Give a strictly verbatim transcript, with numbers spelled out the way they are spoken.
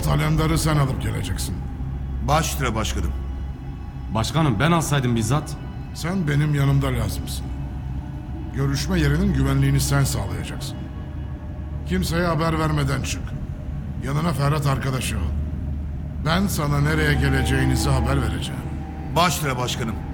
Alemdar'ı sen alıp geleceksin. Baş üstüne başkanım. Başkanım ben alsaydım bizzat. Sen benim yanımda lazımsın. Görüşme yerinin güvenliğini sen sağlayacaksın. Kimseye haber vermeden çık. Yanına Ferhat arkadaşı al. Ben sana nereye geleceğinizi haber vereceğim. Baş üstüne başkanım.